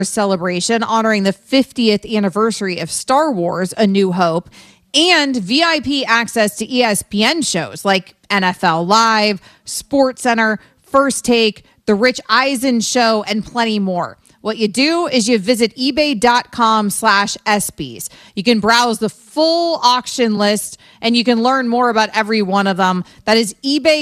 celebration honoring the 50th anniversary of Star Wars: A New Hope, and VIP access to ESPN shows like NFL Live, SportsCenter, First Take, The Rich Eisen Show, and plenty more. What you do is you visit ebay.com/ESPYs. You can browse the full auction list and you can learn more about every one of them. That is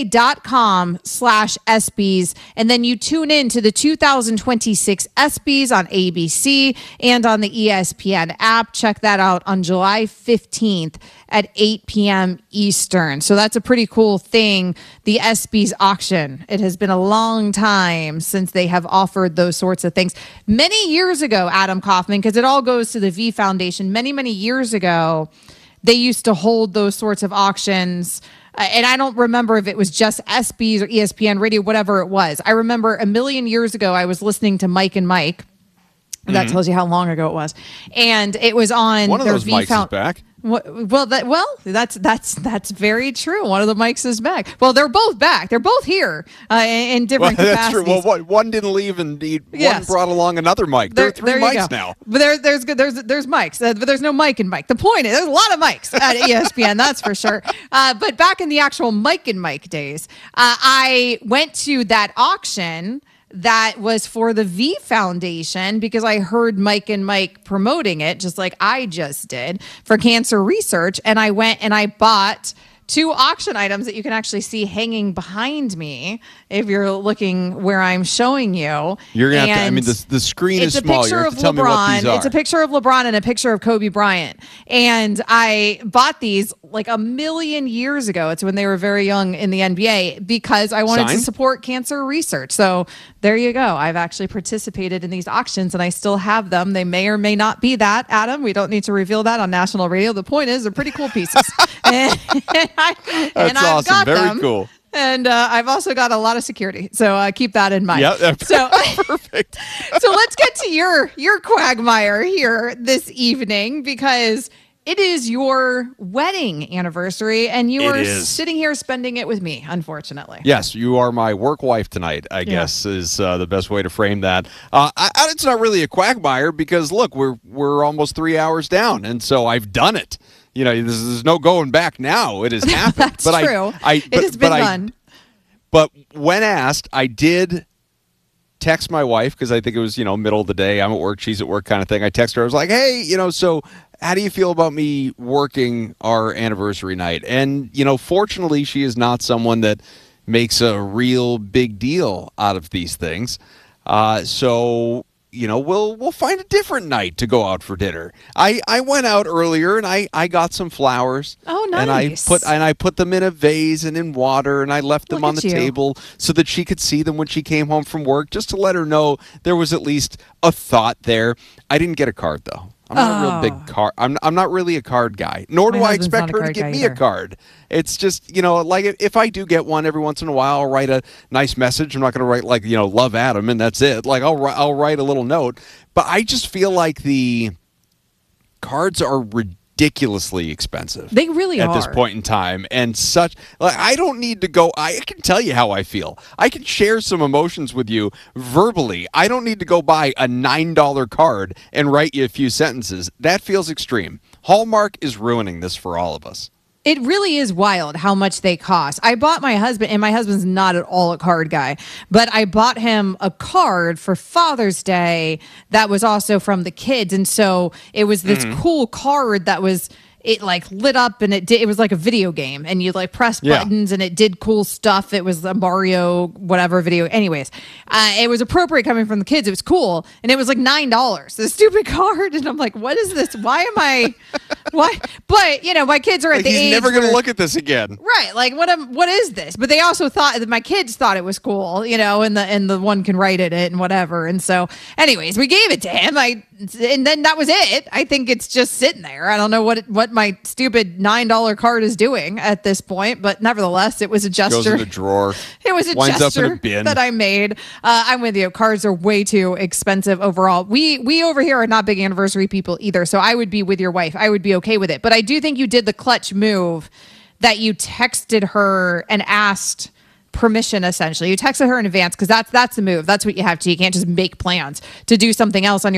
ebay.com/ESPYs. And then you tune in to the 2026 ESPYs on ABC and on the ESPN app. Check that out on July 15th at 8 p.m. Eastern. So that's a pretty cool thing, the ESPYs auction. It has been a long time since they have offered those sorts of things. Many years ago, Adam Kaufman, because it all goes to the V Foundation, many years ago, they used to hold those sorts of auctions. And I don't remember if it was just ESPYs or ESPN Radio, whatever it was. I remember a million years ago, I was listening to Mike and Mike. That tells you how long ago it was. And it was on one of those mics is back. Well, that's very true. One of the mics is back. Well, they're both back. They're both here in different capacities. That's true. Well, one didn't leave, and one brought along another mic. There are three mics now. But there's mics, but there's no Mike and Mike. The point is, there's a lot of mics at ESPN, that's for sure. But back in the actual Mike and Mike days, I went to that auction that was for the V Foundation because I heard Mike and Mike promoting it, just like I just did, for cancer research. And I went and I bought 2 auction items that you can actually see hanging behind me if you're looking where I'm showing you. You're going to have to, I mean, the screen is small. You're going to tell me what these are. It's a picture of LeBron and a picture of Kobe Bryant. And I bought these like a million years ago. It's when they were very young in the NBA because I wanted to support cancer research. So there you go. I've actually participated in these auctions and I still have them. They may or may not be that, Adam. We don't need to reveal that on national radio. The point is they're pretty cool pieces. That's awesome. Very cool. And I've also got a lot of security, so keep that in mind. Yeah, so perfect. So let's get to your quagmire here this evening because it is your wedding anniversary, and you are sitting here spending it with me, unfortunately. Yes, you are my work wife tonight, I guess, is the best way to frame that. It's not really a quagmire because, look, we're almost 3 hours down, and so I've done it. You know, there's no going back now. It has happened. That's true. It has been done. But when asked, I did text my wife because I think it was, middle of the day. I'm at work. She's at work kind of thing. I text her. I was like, hey, so how do you feel about me working our anniversary night? And, fortunately, she is not someone that makes a real big deal out of these things. So we'll find a different night to go out for dinner. I went out earlier and I got some flowers. Oh, nice. And I put them in a vase and in water and I left them on the table so that she could see them when she came home from work, just to let her know there was at least a thought there. I didn't get a card though. I'm not a real big card. I'm not really a card guy. Nor do I expect her to give me a card. It's just, like if I do get one every once in a while, I'll write a nice message. I'm not going to write like, love Adam and that's it. Like I'll write a little note. But I just feel like the cards are ridiculously expensive. They really are. At this point in time. And such, like, I don't need to go, I can tell you how I feel. I can share some emotions with you verbally. I don't need to go buy a $9 card and write you a few sentences. That feels extreme. Hallmark is ruining this for all of us. It really is wild how much they cost. I bought my husband, and my husband's not at all a card guy, but I bought him a card for Father's Day that was also from the kids. And so it was this cool card that was, it like lit up and it was like a video game and you like press buttons and it did cool stuff. It was a Mario, whatever video. Anyways, it was appropriate coming from the kids. It was cool. And it was like $9, this stupid card. And I'm like, what is this? Why? But my kids are at the age. He's never going to look at this again. Right. Like what is this? But they also thought that my kids thought it was cool, and the one can write it and whatever. And so anyways, we gave it to him. And then that was it. I think it's just sitting there. I don't know what my stupid $9 card is doing at this point, but nevertheless, it was a gesture. Goes in a drawer. It was a winds gesture up in a bin. that I made. I'm with you. Cards are way too expensive overall. We over here are not big anniversary people either, so I would be with your wife. I would be okay with it. But I do think you did the clutch move that you texted her and asked permission, essentially. You texted her in advance because that's the move. That's what you have to. You can't just make plans to do something else on your